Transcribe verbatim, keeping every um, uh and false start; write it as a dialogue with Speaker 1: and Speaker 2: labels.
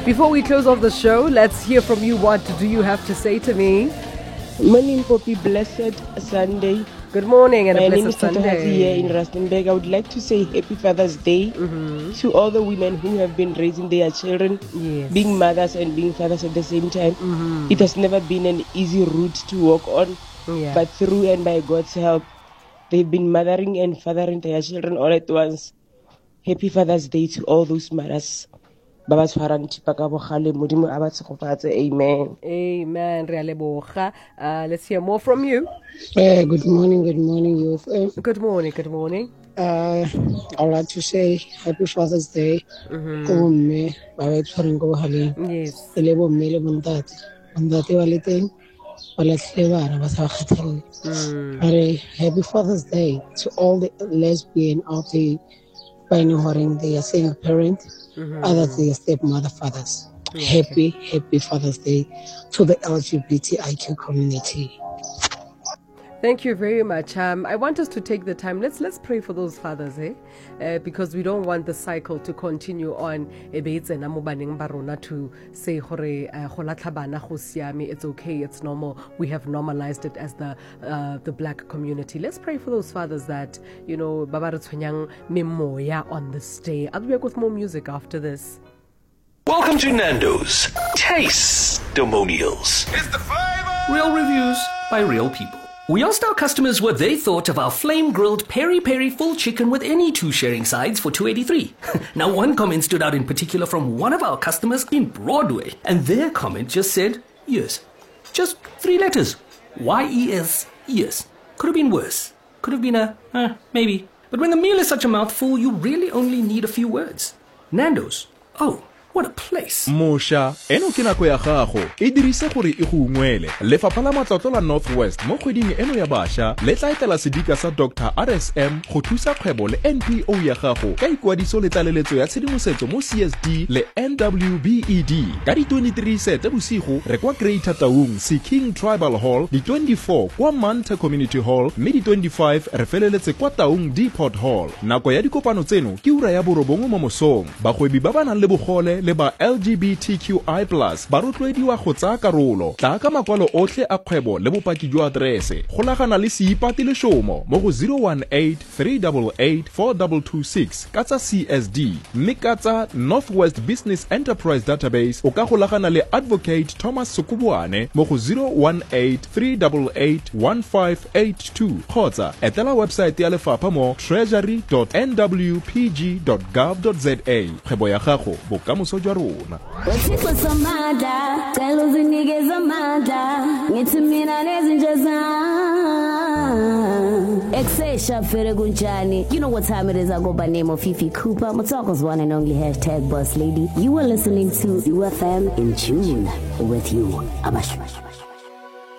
Speaker 1: Before we close off the show, let's hear from you. What do you have to say to me?
Speaker 2: Morning, Poppy. Blessed Sunday.
Speaker 1: Good morning and
Speaker 2: My
Speaker 1: a
Speaker 2: name
Speaker 1: blessed
Speaker 2: is Tato Hati
Speaker 1: Sunday.
Speaker 2: here in Rustenburg. I would like to say Happy Father's Day
Speaker 1: Mm-hmm.
Speaker 2: to all the women who have been raising their children,
Speaker 1: Yes.
Speaker 2: being mothers and being fathers at the same time.
Speaker 1: Mm-hmm.
Speaker 2: It has never been an easy route to walk on,
Speaker 1: Yeah.
Speaker 2: but through and by God's help, they've been mothering and fathering their children all at once. Happy Father's Day to all those mothers. Baba tshwarang thipa ka bogale, Modimo a ba tshegofatse. Amen.
Speaker 1: Amen. Re a leboga. Uh, let's hear more from you.
Speaker 3: Uh, good morning, good morning, youth. Uh,
Speaker 1: Good morning. Good morning.
Speaker 3: uh, I'd like to say Happy Father's Day.
Speaker 1: Mm-hmm.
Speaker 3: Ko mme ba ba tshwareng go bogaleng.
Speaker 1: Yes.
Speaker 3: E le bo mme le bontate. Bontate wa le teng ba latlhile bana ba sa kgathalele.
Speaker 1: Mm.
Speaker 3: Are Happy Father's Day to all the lesbian out there finding horeng they are single parent,
Speaker 1: Mm-hmm.
Speaker 3: others they are stepmother fathers. Happy, happy Father's Day to the L G B T I Q community.
Speaker 1: Thank you very much. Um, I want us to take the time. Let's let's pray for those fathers, eh? Uh, because we don't want the cycle to continue on. To say, it's okay, it's normal. We have normalized it as the uh, the black community. Let's pray for those fathers that, you know, memoya on this day. I'll be back with more music after this.
Speaker 4: Welcome to Nando's Taste-Demonials.
Speaker 5: It's the flavor!
Speaker 4: Real reviews by real people. We asked our customers what they thought of our flame-grilled peri-peri full chicken with any two sharing sides for two dollars and eighty-three cents. Now, one comment stood out in particular from one of our customers in Broadway, and their comment just said, yes. Just three letters. Y E S, yes. Could have been worse. Could have been a, uh, maybe. But when the meal is such a mouthful, you really only need a few words. Nando's. Oh, what a place.
Speaker 6: Mosha, eno ke nako ya gago. E dirise gore e go ungwele. Lefapha la matlotlo la Northwest mo kgweding eno ya basha le tla etela sedika sa Doctor R S M go thusa kgwebo le N P O ya gago ka ikwadiso le tlaleletso ya tshedimosetso mo C S D le N W B E D. Ka di twenty-three sete bosigo re kwa Greater Taung se King Tribal Hall, di twenty-four kwa Manta Community Hall, mme di twenty-five re feleletse kwa Taung Depot Hall. Nako ya dikopano tseno ke ura ya borobongwe mo mosong. Bagwebi ba ba nang le bogole le ba L G B T Q I plus ba rotloediwa go tsaya karolo. Tla ka makwalo otlhe a kgwebo le bopaki jwa aterese. Golagana le Seipati le Shomo mo go zero one eight three eight eight four two two six ka tsa C S D. Mme ka tsa Northwest Business Enterprise Database o ka golagana le Advocate Thomas Sukubwane mo go zero one eight three eight eight one five eight two kgotsa etela website ya lefapha mo treasury dot n w p g dot gov dot z a. Kgwebo ya gago bokamoso jwa rona.
Speaker 7: Uthixo somandla, cela uzinikeze amandla, ngithi mina nezinjaza. Exesha fere kunjani. You know what time it is. I go by name of Fifi Cooper. Motoko's one and only hashtag boss lady. You are listening to U F M in June with you. Abash.